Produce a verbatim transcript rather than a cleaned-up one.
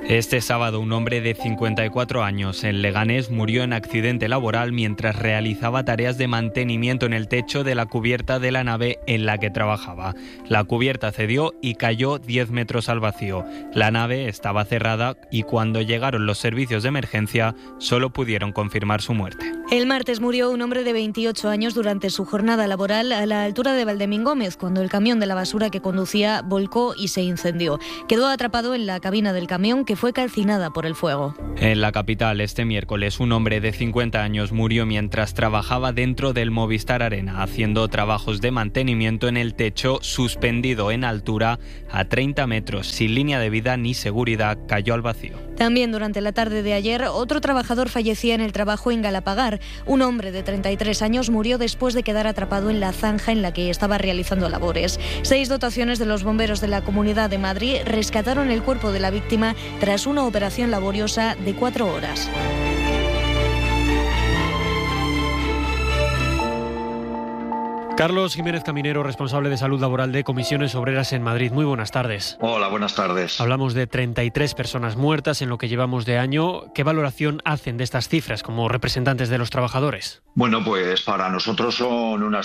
Este sábado, un hombre de cincuenta y cuatro años en Leganés murió en accidente laboral mientras realizaba tareas de mantenimiento en el techo de la cubierta de la nave en la que trabajaba. La cubierta cedió y cayó diez metros al vacío. La nave estaba cerrada y cuando llegaron los servicios de emergencia solo pudieron confirmar su muerte. El martes murió un hombre de veintiocho años durante su jornada laboral a la altura de Valdemín Gómez, cuando el camión de la basura que conducía volcó y se incendió. Quedó atrapado en la cabina del camión, que fue calcinada por el fuego. En la capital, este miércoles, un hombre de cincuenta años murió mientras trabajaba dentro del Movistar Arena, haciendo trabajos de mantenimiento en el techo suspendido en altura a treinta metros, sin línea de vida ni seguridad, cayó al vacío. También durante la tarde de ayer, otro trabajador fallecía en el trabajo en Galapagar. Un hombre de treinta y tres años murió después de quedar atrapado en la zanja en la que estaba realizando labores. Seis dotaciones de los bomberos de la Comunidad de Madrid rescataron el cuerpo de la víctima tras una operación laboriosa de cuatro horas. Carlos Jiménez Caminero, responsable de Salud Laboral de Comisiones Obreras en Madrid. Muy buenas tardes. Hola, buenas tardes. Hablamos de treinta y tres personas muertas en lo que llevamos de año. ¿Qué valoración hacen de estas cifras como representantes de los trabajadores? Bueno, pues para nosotros son unas